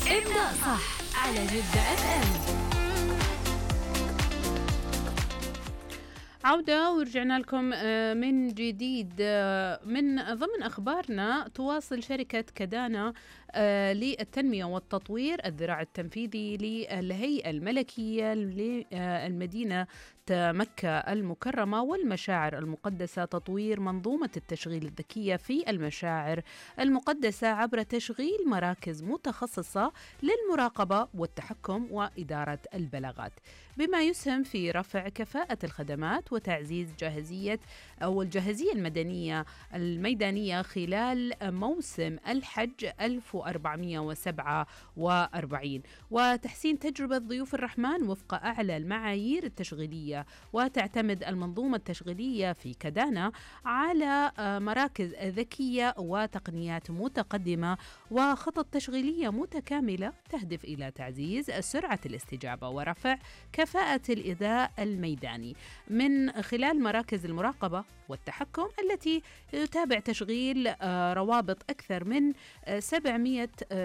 ابدأ صح على جدة اف ام. عودة ورجعنا لكم من جديد. من ضمن أخبارنا تواصل شركة كدانا للتنمية والتطوير الذراع التنفيذي للهيئة الملكية للمدينة مكة المكرمة والمشاعر المقدسة تطوير منظومة التشغيل الذكية في المشاعر المقدسة عبر تشغيل مراكز متخصصة للمراقبة والتحكم وإدارة البلاغات، بما يسهم في رفع كفاءة الخدمات وتعزيز الجاهزية الميدانية خلال موسم الحج 1447 وتحسين تجربة ضيوف الرحمن وفق أعلى المعايير التشغيلية. وتعتمد المنظومة التشغيلية في كدانا على مراكز ذكية وتقنيات متقدمة وخطط تشغيلية متكاملة تهدف إلى تعزيز سرعة الاستجابة ورفع كفاءة الإداء الميداني من خلال مراكز المراقبة والتحكم التي تتابع تشغيل روابط أكثر من 700